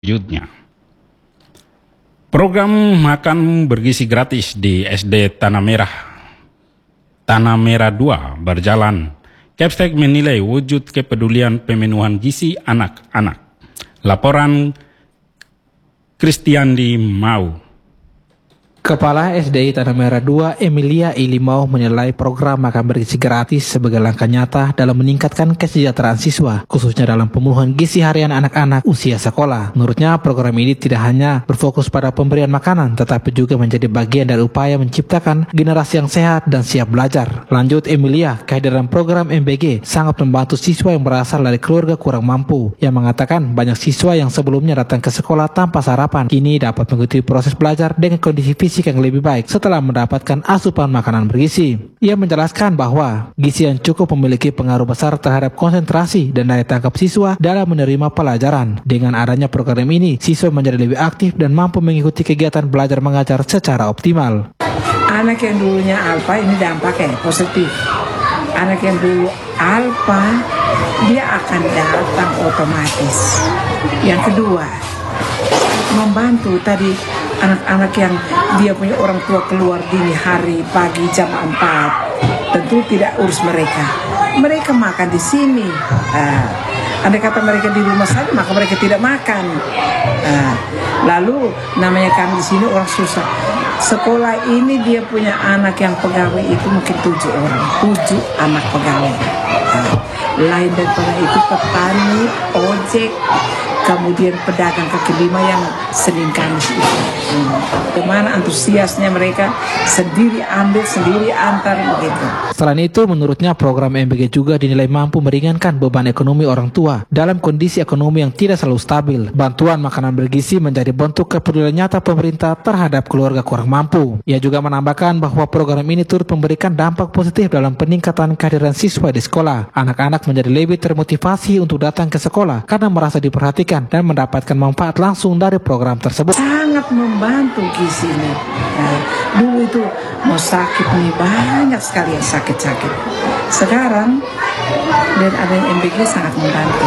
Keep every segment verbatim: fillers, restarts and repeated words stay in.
selanjutnya. Program makan bergizi gratis di S D Tanah Merah Tanah Merah dua berjalan. Kepstek menilai wujud kepedulian pemenuhan gizi anak-anak. Laporan Kristiandi Mau. Kepala S D I Tanah Merah dua, Emilia Ilimau, menilai program makan bergizi gratis sebagai langkah nyata dalam meningkatkan kesejahteraan siswa, khususnya dalam pemenuhan gizi harian anak-anak usia sekolah. Menurutnya, program ini tidak hanya berfokus pada pemberian makanan, tetapi juga menjadi bagian dari upaya menciptakan generasi yang sehat dan siap belajar. Lanjut Emilia, kehadiran program M B G sangat membantu siswa yang berasal dari keluarga kurang mampu, yang mengatakan banyak siswa yang sebelumnya datang ke sekolah tanpa sarapan, kini dapat mengikuti proses belajar dengan kondisi fisik yang lebih baik setelah mendapatkan asupan makanan bergizi. Ia menjelaskan bahwa gizi yang cukup memiliki pengaruh besar terhadap konsentrasi dan daya tangkap siswa dalam menerima pelajaran. Dengan adanya program ini, siswa menjadi lebih aktif dan mampu mengikuti kegiatan belajar mengajar secara optimal. Anak yang dulunya alfa ini dampaknya positif. Anak yang dulu alfa, dia akan datang otomatis. Yang kedua, membantu tadi anak-anak yang dia punya orang tua keluar dini hari pagi jam empat, tentu tidak urus mereka. Mereka makan di sini. Uh, andai kata mereka di rumah saja, maka mereka tidak makan. Uh, lalu namanya kami di sini orang susah. Sekolah ini dia punya anak yang pegawai itu mungkin tujuh orang, tujuh anak pegawai. Uh, lain daripada itu petani, ojek, kemudian pedagang kaki lima yang Senin Kamis itu. Hmm. Bagaimana antusiasnya mereka sendiri ambil, sendiri antar begitu. Selain itu, menurutnya program M B G juga dinilai mampu meringankan beban ekonomi orang tua dalam kondisi ekonomi yang tidak selalu stabil. Bantuan makanan bergizi menjadi bentuk kepedulian nyata pemerintah terhadap keluarga kurang mampu. Ia juga menambahkan bahwa program ini turut memberikan dampak positif dalam peningkatan kehadiran siswa di sekolah. Anak-anak menjadi lebih termotivasi untuk datang ke sekolah karena merasa diperhatikan dan mendapatkan manfaat langsung dari program tersebut. Sangat membantu gizi ini. Nah, dulu itu mau sakit nih, banyak sekali yang sakit-sakit. Sekarang dan adanya M B G sangat membantu.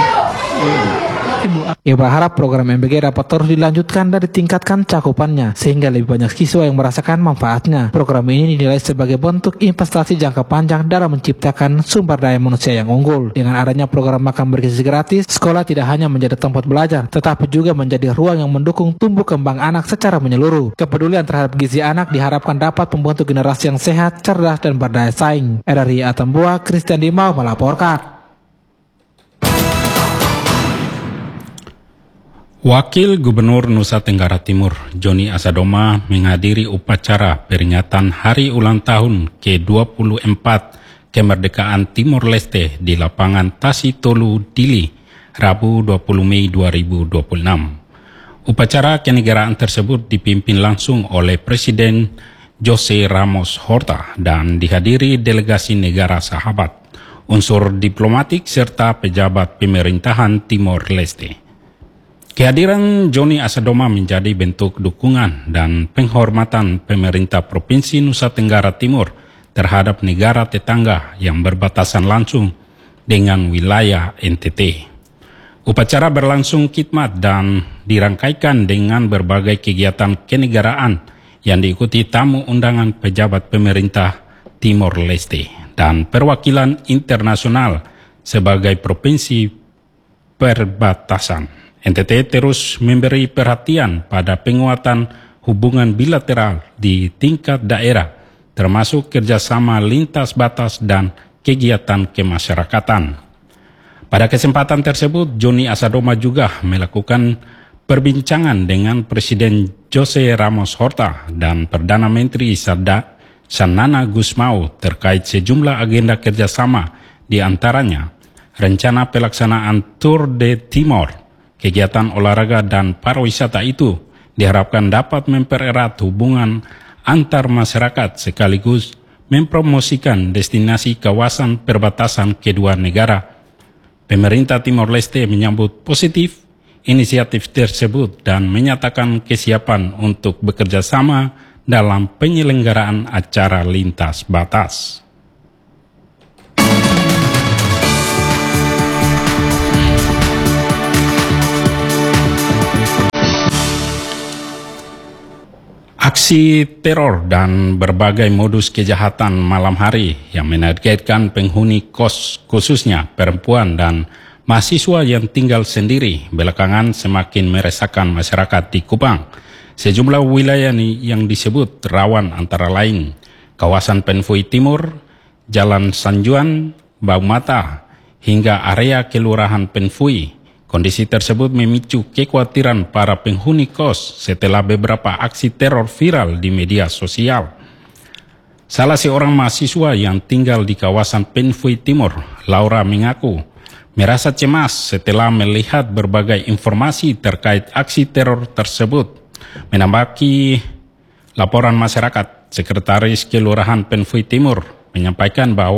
Ia berharap program M B G dapat terus dilanjutkan dan ditingkatkan cakupannya sehingga lebih banyak siswa yang merasakan manfaatnya. Program ini dinilai sebagai bentuk investasi jangka panjang dalam menciptakan sumber daya manusia yang unggul. Dengan adanya program makan bergizi gratis, sekolah tidak hanya menjadi tempat belajar, tetapi juga menjadi ruang yang mendukung tumbuh kembang anak secara menyeluruh. Kepedulian terhadap gizi anak diharapkan dapat membentuk generasi yang sehat, cerdas, dan berdaya saing. R R I Atambua, Kristiandi Mau melaporkan. Wakil Gubernur Nusa Tenggara Timur, Joni Asadoma, menghadiri upacara peringatan Hari Ulang Tahun ke dua puluh empat Kemerdekaan Timor Leste di lapangan Tasi Tolu Dili, Rabu dua puluh Mei dua ribu dua puluh enam. Upacara kenegaraan tersebut dipimpin langsung oleh Presiden Jose Ramos Horta dan dihadiri delegasi negara sahabat, unsur diplomatik serta pejabat pemerintahan Timor Leste. Kehadiran Joni Asadoma menjadi bentuk dukungan dan penghormatan pemerintah Provinsi Nusa Tenggara Timur terhadap negara tetangga yang berbatasan langsung dengan wilayah N T T. Upacara berlangsung khidmat dan dirangkaikan dengan berbagai kegiatan kenegaraan yang diikuti tamu undangan pejabat pemerintah Timor Leste dan perwakilan internasional sebagai provinsi perbatasan. N T T terus memberi perhatian pada penguatan hubungan bilateral di tingkat daerah, termasuk kerjasama lintas batas dan kegiatan kemasyarakatan. Pada kesempatan tersebut, Joni Asadoma juga melakukan perbincangan dengan Presiden Jose Ramos Horta dan Perdana Menteri Sada Sanana Gusmao terkait sejumlah agenda kerjasama, di antaranya rencana pelaksanaan Tour de Timor. Kegiatan olahraga dan pariwisata itu diharapkan dapat mempererat hubungan antar masyarakat sekaligus mempromosikan destinasi kawasan perbatasan kedua negara. Pemerintah Timor Leste menyambut positif inisiatif tersebut dan menyatakan kesiapan untuk bekerja sama dalam penyelenggaraan acara lintas batas. Aksi teror dan berbagai modus kejahatan malam hari yang menargetkan penghuni kos, khususnya perempuan dan mahasiswa yang tinggal sendiri, belakangan semakin meresahkan masyarakat di Kupang. Sejumlah wilayah yang disebut rawan antara lain kawasan Penfui Timur, Jalan Sanjuan, Baumata, hingga area Kelurahan Penfui. Kondisi tersebut memicu kekhawatiran para penghuni kos setelah beberapa aksi teror viral di media sosial. Salah seorang mahasiswa yang tinggal di kawasan Penfui Timur, Laura, mengaku merasa cemas setelah melihat berbagai informasi terkait aksi teror tersebut. Menambahki laporan masyarakat, Sekretaris Kelurahan Penfui Timur menyampaikan bahwa